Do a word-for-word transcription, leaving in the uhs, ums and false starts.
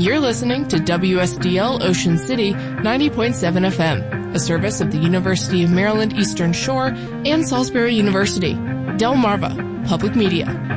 You're listening to W S D L Ocean City ninety point seven F M, a service of the University of Maryland Eastern Shore and Salisbury University. Delmarva Public Media.